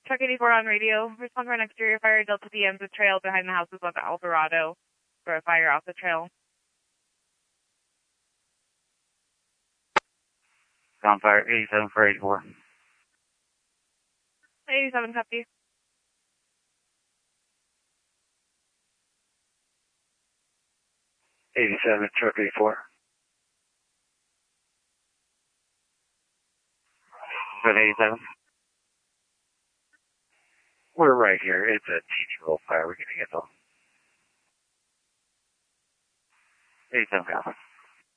Truck 84 on radio. Respond for an exterior fire. Delta PM's a trail behind the houses of Alvarado for a fire off the trail. Ground fire 87 for 84. 87, copy. Truck 84. Good 87. We're right here. It's a TD roll fire. We're going to get those. 87, copy.